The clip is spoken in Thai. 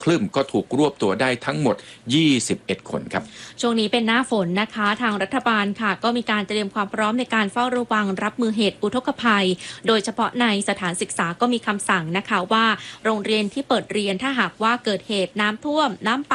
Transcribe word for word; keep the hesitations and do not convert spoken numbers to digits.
คลื่นก็ถูกรวบตัวได้ทั้งหมดยี่สิบเอ็ดคนครับช่วงนี้เป็นหน้าฝนนะคะทางรัฐบาลค่ะก็มีการเตรียมความพร้อมในการเฝ้าระวังรับมือเหตุอุทกภัยโดยเฉพาะในสถานศึกษาก็มีคำสั่งนะคะว่าโรงเรียนที่เปิดเรียนถ้าหากว่าเกิดเหตุน้ำท่วมน้ำป่า